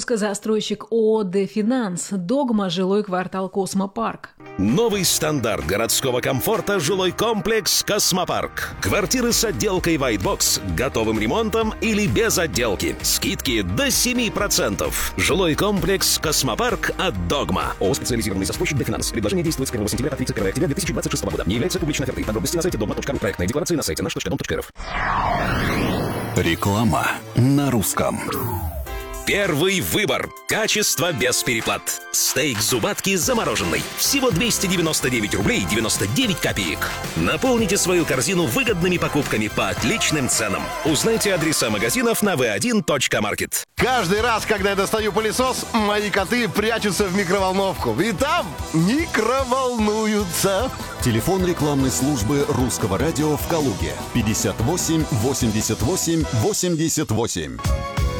выпуска застройщик ООО «Дефинанс». Догма, жилой квартал «Космопарк». Новый стандарт городского комфорта — жилой комплекс «Космопарк». Квартиры с отделкой White Box, готовым ремонтом или без отделки. Скидки до 7%. Жилой комплекс «Космопарк» от Догма. ООО «Специализированный застройщик Дефинанс». Предложение действует с 1 сентября по 31 октября 2026 года. Не является публичной офертой. Подробности на сайте dogma.ru. Проектная декларация на сайте наш.дом.рф. Реклама на русском. Первый выбор. Качество без переплат. Стейк зубатки замороженный. Всего 299 рублей 99 копеек. Наполните свою корзину выгодными покупками по отличным ценам. Узнайте адреса магазинов на v1.market. Каждый раз, когда я достаю пылесос, мои коты прячутся в микроволновку. И там микроволнуются. Телефон рекламной службы Русского радио в Калуге. 58 88 88.